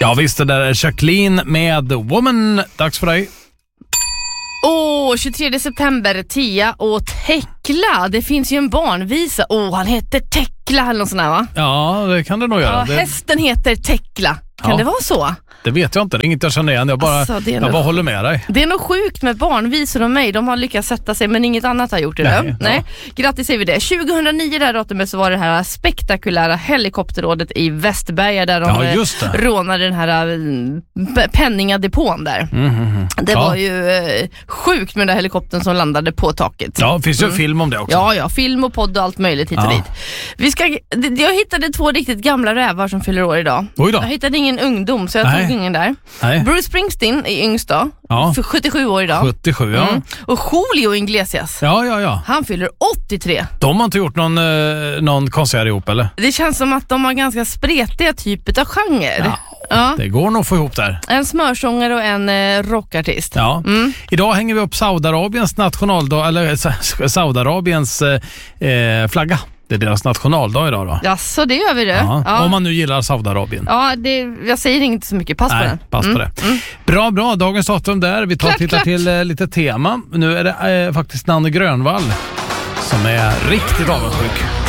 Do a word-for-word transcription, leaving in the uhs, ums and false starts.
Ja visst, det där är Jacqueline med Woman. Dags för dig. Åh, oh, tjugotredje september, Tia och Tekla. Det finns ju en barnvisa. Åh, oh, han heter Tekla eller något sånt där, va? Ja, det kan det nog göra. Ja, det... hästen heter Tekla. Kan ja. det vara så? Det vet jag inte, det är inget jag känner igen. Jag bara, alltså, jag nog... bara håller med dig. Det är nog sjukt med barnvisor och mig. De har lyckats sätta sig, men inget annat har gjort det. Nej, Nej. Ja. Grattis säger vi det. tjugohundranio där datumet så var det här spektakulära helikopterrådet i Västberga där de ja, rånade den här penningadepån där. Mm, mm, mm. Det ja. var ju eh, sjukt med den där helikoptern som landade på taket. Ja, finns ju mm. film om det också. Ja, ja, film och podd och allt möjligt hit och ja. dit. Vi ska, jag hittade två riktigt gamla rävar som fyller år idag. Oj då. Jag hittade ingen ungdom så jag Nej. tog ingen där. Nej. Bruce Springsteen är yngst då. Ja. För sjuttiosju år idag. sjuttiosju, ja. Mm. Och Julio Iglesias. Ja, ja, ja. Han fyller åttiotre. De har inte gjort någon, eh, någon konsert ihop, eller? Det känns som att de har ganska spretiga typer av genre. Ja, ja. Det går nog att få ihop där. En smörsångare och en eh, rockartist. Ja. Mm. Idag hänger vi upp Saudiarabiens nationaldag, eller Saudiarabiens eh, flagga. Det är deras nationaldag idag då. Ja, så det gör vi det. Ja. Ja. Om man nu gillar Saudiarabien. Ja, det, jag säger inte så mycket. Pass Nej, på det. pass mm. på det. Mm. Bra, bra. Dagens datum där. Vi tar och tittar till eh, lite tema. Nu är det eh, faktiskt Nanne Grönvall som är riktigt avundsjuk.